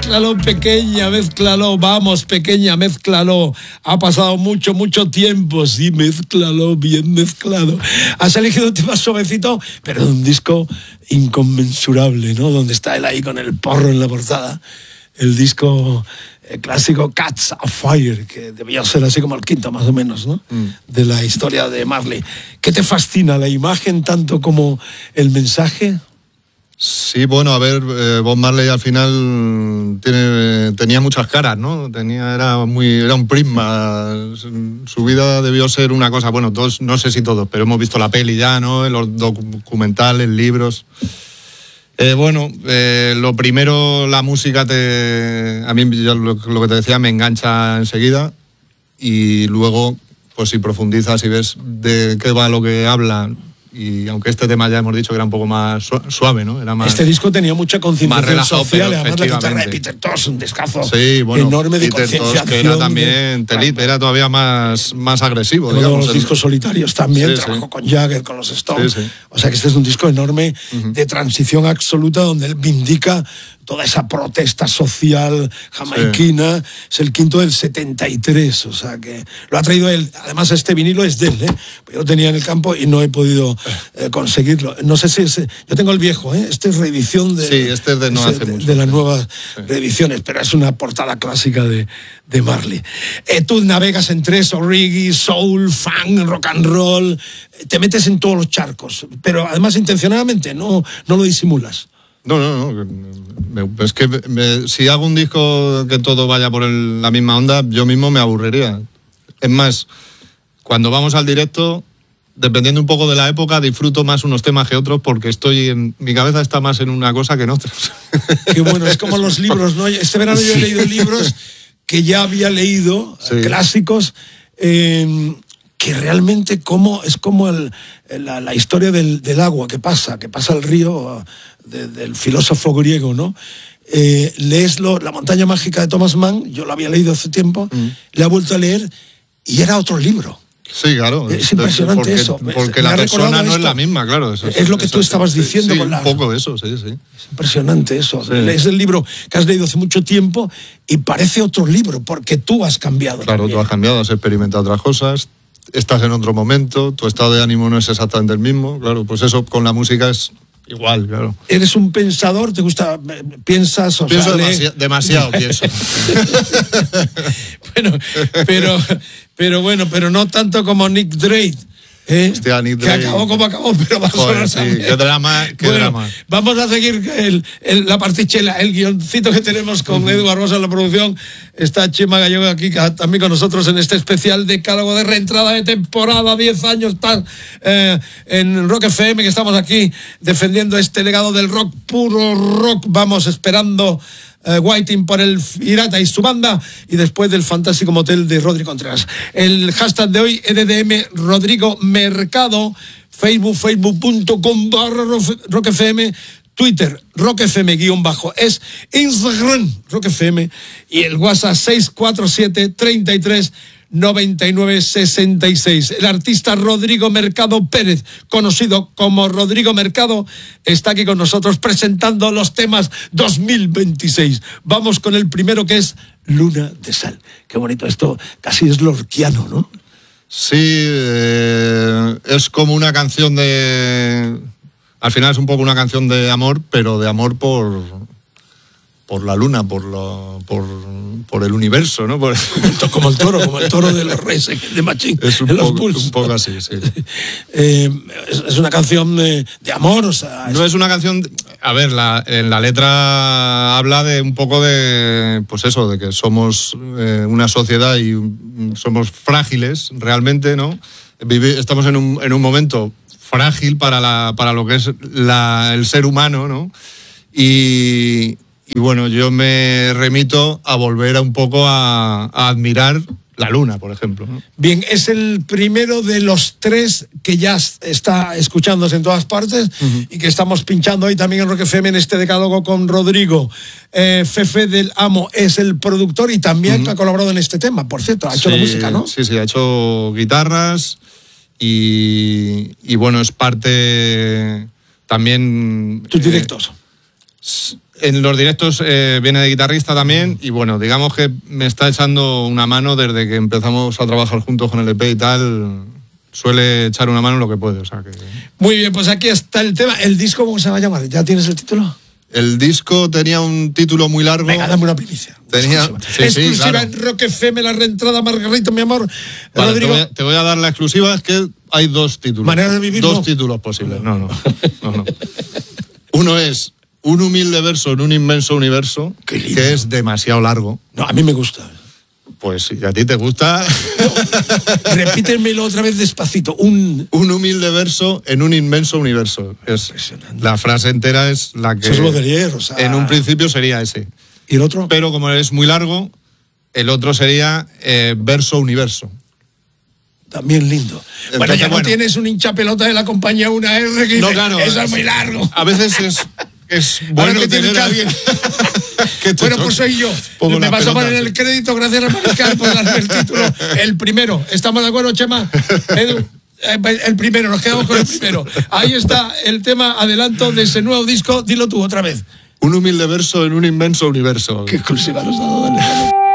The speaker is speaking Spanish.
mézclalo, pequeña, mézclalo, vamos, pequeña, mézclalo. Ha pasado mucho tiempo, sí, mézclalo, bien mezclado. Has elegido un tema suavecito, pero de un disco inconmensurable, ¿no? Donde está él ahí con el porro en la portada. El disco clásico Catch a Fire, que debía ser así como el quinto más o menos, ¿no? De la historia de Marley. ¿Qué te fascina, la imagen tanto como el mensaje? Sí, bueno, a ver, Bob Marley al final tenía muchas caras, ¿no? Era un prisma. Su vida debió ser una cosa, bueno, todos, no sé si todos, pero hemos visto la peli ya, ¿no? En los documentales, libros. Lo primero, la música a mí lo que te decía me engancha enseguida, y luego, pues si profundizas y ves de qué va lo que habla. Y aunque este tema ya hemos dicho que era un poco más suave, ¿no? Era más, este disco tenía mucha concienciación social, además la guitarra de Peter Tosh, un descazo enorme de concienciación. Que era también, era todavía más agresivo. Todos digamos, los discos solitarios también, trabajó con Jagger, con los Stones. O sea que este es un disco enorme de transición absoluta, donde él vindica toda esa protesta social jamaiquina. Es el quinto del 73, o sea que lo ha traído él. Además, este vinilo es de él, yo lo tenía en el campo y no he podido conseguirlo. No sé si yo tengo el viejo, este es reedición de, este es de no hace mucho, de las nuevas reediciones, pero es una portada clásica de Marley. Tú navegas entre eso, reggae, soul, funk, rock and roll, te metes en todos los charcos, pero además intencionadamente, no lo disimulas. No. Es que si hago un disco que todo vaya por la misma onda, yo mismo me aburriría. Es más, cuando vamos al directo, dependiendo un poco de la época, disfruto más unos temas que otros, porque mi cabeza está más en una cosa que en otra. Qué bueno, es como los libros, ¿no? Este verano yo he leído libros que ya había leído, clásicos, que realmente es como la historia del agua que pasa el río del filósofo griego, ¿no? Lees La montaña mágica de Thomas Mann, yo lo había leído hace tiempo, le he vuelto a leer y era otro libro. Sí, claro. Es impresionante eso. Porque la persona no es la misma, claro. Es lo que tú estabas diciendo. Sí, un poco de eso, sí. Es impresionante eso. Sí. Lees el libro que has leído hace mucho tiempo y parece otro libro, porque tú has cambiado. Claro, también. Tú has cambiado, has experimentado otras cosas, estás en otro momento, tu estado de ánimo no es exactamente el mismo. Claro, pues eso con la música es igual, claro. ¿Eres un pensador? ¿Te gusta? ¿Piensas? Pienso demasiado pienso. pero no tanto como Nick Drake. Hostia, Nick Drake. Que acabó como acabó, pero va a sonar también. Qué drama. Vamos a seguir la partichela, el guioncito que tenemos con Edu Barbosa en la producción. Está Chema Gallego aquí también con nosotros en este especial decálogo de reentrada de temporada, 10 años en Rock FM, que estamos aquí defendiendo este legado del rock, puro rock. Vamos esperando Whiting por el Pirata y su banda, y después del fantástico motel de Rodri Contreras. El hashtag de hoy, EDDM Rodrigo Mercado, facebook.com/rockfm, Twitter rockfm_ es Instagram rockfm, y el WhatsApp 647 33 99 66. El artista Rodrigo Mercado Pérez, conocido como Rodrigo Mercado, está aquí con nosotros presentando los temas 2026. Vamos con el primero, que es Luna de Sal. Qué bonito esto, casi es lorquiano, ¿no? Sí, es como una canción al final es un poco una canción de amor, pero de amor por la luna, por el universo, ¿no? Como el toro de los Reyes de Machín. Es un poco así, sí. Es una canción de amor, o sea... No es una canción... A ver, en la letra habla de un poco de... Pues eso, de que somos una sociedad y somos frágiles, realmente, ¿no? Estamos en un momento frágil para lo que es el ser humano, ¿no? Y bueno, yo me remito a volver un poco a admirar la luna, por ejemplo, ¿no? Bien, es el primero de los 3 que ya está escuchándose en todas partes y que estamos pinchando hoy también en Rock FM en este decálogo con Rodrigo. Fefe del Amo es el productor y también ha colaborado en este tema, por cierto, ha hecho la música, ¿no? Sí, ha hecho guitarras y bueno, es parte también... ¿Tus directos? En los directos viene de guitarrista también y bueno, digamos que me está echando una mano desde que empezamos a trabajar juntos con el EP y tal. Suele echar una mano en lo que puede, o sea que... Muy bien, pues aquí está el tema. ¿El disco cómo se va a llamar? ¿Ya tienes el título? El disco tenía un título muy largo. Venga, dame una primicia. Exclusiva claro. en Rock FM, la reentrada, Margarito, mi amor. Vale, Rodrigo. te voy a dar la exclusiva, es que hay 2 títulos. ¿Manera de vivir? Dos títulos posibles, no. Uno es Un humilde verso en un inmenso universo, que es demasiado largo. No, a mí me gusta. Pues si a ti te gusta... Repítemelo otra vez despacito. Un humilde verso en un inmenso universo. La frase entera es la que... Eso es Baudelaire, o sea... En un principio sería ese. ¿Y el otro? Pero como es muy largo, el otro sería verso universo. También lindo. Entonces, bueno, ya no tienes un hinchapelota de la compañía, una R que dice, claro, eso es muy largo. A veces es bueno tener a alguien... Bueno, pues soy yo. Me vas a poner el crédito, gracias a Mariscal por darme el título. El primero. ¿Estamos de acuerdo, Chema? Edu, el primero, nos quedamos con el primero. Ahí está el tema adelanto de ese nuevo disco. Dilo tú otra vez. Un humilde verso en un inmenso universo. Qué exclusiva nos ha dado, dale.